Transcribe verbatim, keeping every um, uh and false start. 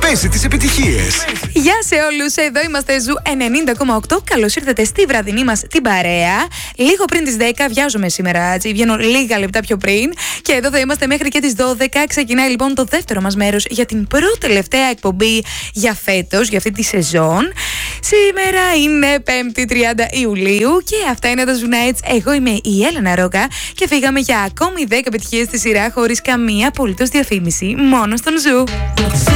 Πέσει τις επιτυχίες. Γεια σε όλους, εδώ είμαστε Ζου ενενήντα κόμμα οκτώ. Καλώς ήρθατε στη βραδινή μας την παρέα. Λίγο πριν τις δέκα, βιάζομαι σήμερα, έτσι, βγαίνω λίγα λεπτά πιο πριν. Και εδώ θα είμαστε μέχρι και τις δώδεκα. Ξεκινάει λοιπόν το δεύτερο μας μέρος για την πρώτη τελευταία εκπομπή για φέτος, για αυτή τη σεζόν. Σήμερα είναι πέμπτη τριάντα Ιουλίου και αυτά είναι τα Zoo Nights. Εγώ είμαι η Έλενα Ρόκα και φύγαμε για ακόμη δέκα επιτυχίες στη σειρά χωρίς καμία απολύτως διαφήμιση. Μόνο στον Ζου.